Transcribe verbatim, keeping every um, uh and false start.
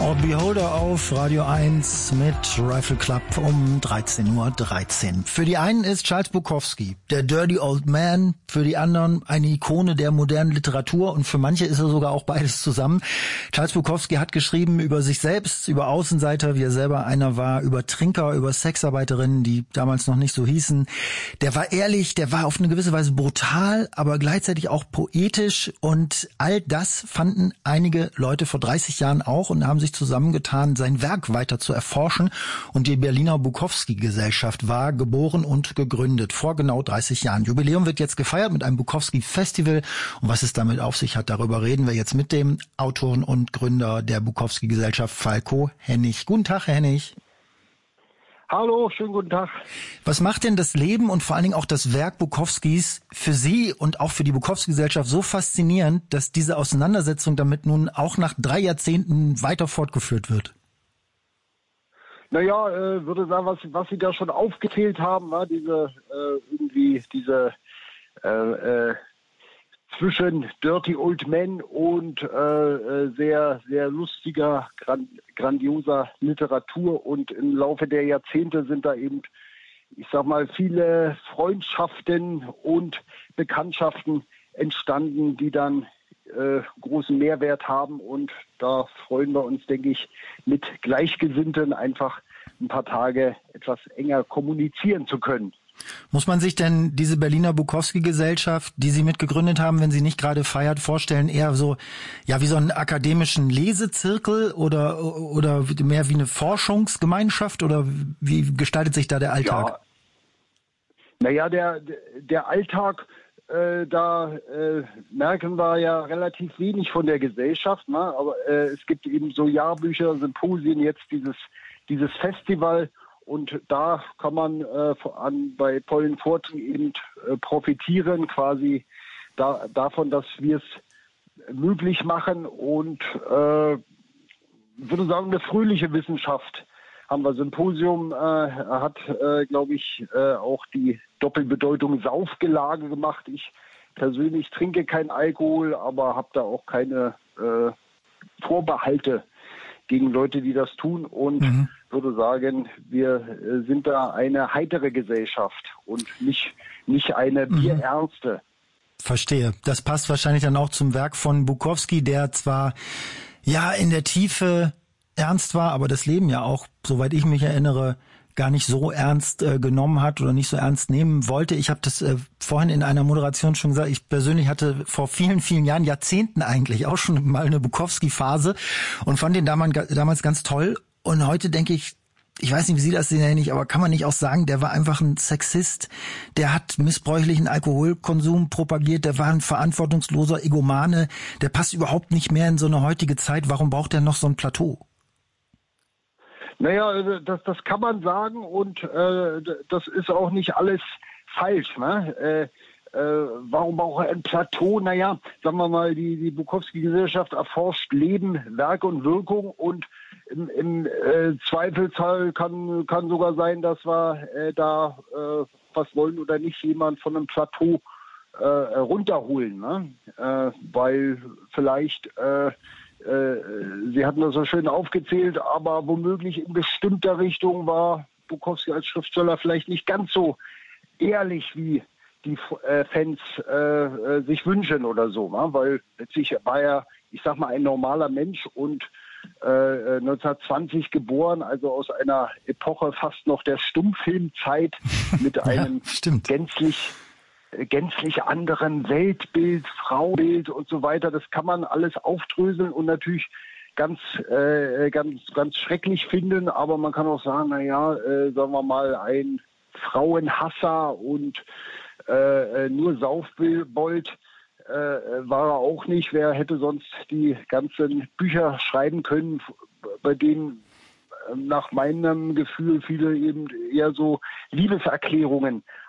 Beholder auf Radio eins mit Rifle Club um dreizehn Uhr dreizehn. Für die einen ist Charles Bukowski der Dirty Old Man, für die anderen eine Ikone der modernen Literatur und für manche ist er sogar auch beides zusammen. Charles Bukowski hat geschrieben über sich selbst, über Außenseiter, wie er selber einer war, über Trinker, über Sexarbeiterinnen, die damals noch nicht so hießen. Der war ehrlich, der war auf eine gewisse Weise brutal, aber gleichzeitig auch poetisch und all das fanden einige Leute vor dreißig Jahren auch und haben sich zusammengetan, sein Werk weiter zu erforschen. Und die Berliner Bukowski-Gesellschaft war geboren und gegründet vor genau dreißig Jahren. Jubiläum wird jetzt gefeiert mit einem Bukowski-Festival. Und was es damit auf sich hat, darüber reden wir jetzt mit dem Autoren und Gründer der Bukowski-Gesellschaft, Falko Hennig. Guten Tag, Herr Hennig. Hallo, schönen guten Tag. Was macht denn das Leben und vor allen Dingen auch das Werk Bukowskis für Sie und auch für die Bukowski-Gesellschaft so faszinierend, dass diese Auseinandersetzung damit nun auch nach drei Jahrzehnten weiter fortgeführt wird? Naja, äh, würde sagen, was, was Sie da schon aufgezählt haben, war diese äh, irgendwie diese äh, äh, zwischen Dirty Old Man und äh, sehr, sehr lustiger, gran grandioser Literatur. Und im Laufe der Jahrzehnte sind da eben, ich sag mal, viele Freundschaften und Bekanntschaften entstanden, die dann äh, großen Mehrwert haben. Und da freuen wir uns, denke ich, mit Gleichgesinnten einfach ein paar Tage etwas enger kommunizieren zu können. Muss man sich denn diese Berliner Bukowski-Gesellschaft, die Sie mitgegründet haben, wenn sie nicht gerade feiert, vorstellen, eher so, ja, wie so einen akademischen Lesezirkel oder, oder mehr wie eine Forschungsgemeinschaft oder wie gestaltet sich da der Alltag? Ja. Naja, der, der Alltag, äh, da äh, merken wir ja relativ wenig von der Gesellschaft, ne? Aber äh, es gibt eben so Jahrbücher, Symposien, jetzt dieses, dieses Festival. Und da kann man äh, an, bei tollen Vorträgen eben äh, profitieren, quasi da, davon, dass wir es möglich machen. Und äh, würde sagen, eine fröhliche Wissenschaft haben wir. Symposium äh, hat, äh, glaube ich, äh, auch die Doppelbedeutung Saufgelage gemacht. Ich persönlich trinke keinen Alkohol, aber habe da auch keine äh, Vorbehalte gegen Leute, die das tun und mhm. würde sagen, wir sind da eine heitere Gesellschaft und nicht, nicht eine mhm. bierernste. Verstehe. Das passt wahrscheinlich dann auch zum Werk von Bukowski, der zwar ja in der Tiefe ernst war, aber das Leben ja auch, soweit ich mich erinnere, gar nicht so ernst äh, genommen hat oder nicht so ernst nehmen wollte. Ich habe das äh, vorhin in einer Moderation schon gesagt, ich persönlich hatte vor vielen, vielen Jahren, Jahrzehnten eigentlich auch schon mal eine Bukowski-Phase und fand den damals, damals ganz toll. Und heute denke ich, ich weiß nicht, wie Sie das sehen, nicht, aber kann man nicht auch sagen, der war einfach ein Sexist, der hat missbräuchlichen Alkoholkonsum propagiert, der war ein verantwortungsloser Egomane, der passt überhaupt nicht mehr in so eine heutige Zeit. Warum braucht er noch so ein Plateau? Naja, das, das kann man sagen und äh, das ist auch nicht alles falsch. Ne? Äh, äh, warum braucht er ein Plateau? Naja, sagen wir mal, die, die Bukowski-Gesellschaft erforscht Leben, Werk und Wirkung und im, im äh, Zweifelsfall kann, kann sogar sein, dass wir äh, da äh, was wollen oder nicht jemand von einem Plateau äh, runterholen. Ne? Äh, weil vielleicht... Äh, Sie hatten das so schön aufgezählt, aber womöglich in bestimmter Richtung war Bukowski als Schriftsteller vielleicht nicht ganz so ehrlich, wie die äh, Fans äh, sich wünschen oder so. Ne? Weil letztlich war er, ich sag mal, ein normaler Mensch und äh, neunzehnhundertzwanzig geboren, also aus einer Epoche fast noch der Stummfilmzeit mit einem ja, gänzlich gänzlich anderen Weltbild, Frauenbild und so weiter. Das kann man alles aufdröseln und natürlich ganz, äh, ganz, ganz schrecklich finden. Aber man kann auch sagen, na ja, äh, sagen wir mal, ein Frauenhasser und äh, nur Saufbold äh, war er auch nicht. Wer hätte sonst die ganzen Bücher schreiben können, bei denen nach meinem Gefühl viele eben eher so Liebeserklärungen